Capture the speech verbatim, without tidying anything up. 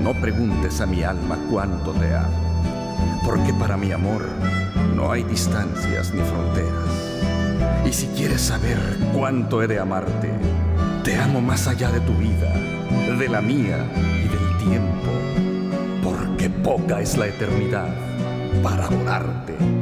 no preguntes a mi alma cuánto te amo, porque para mi amor no hay distancias ni fronteras. Y si quieres saber cuánto he de amarte, te amo más allá de tu vida, de la mía y del tiempo, porque poca es la eternidad para adorarte.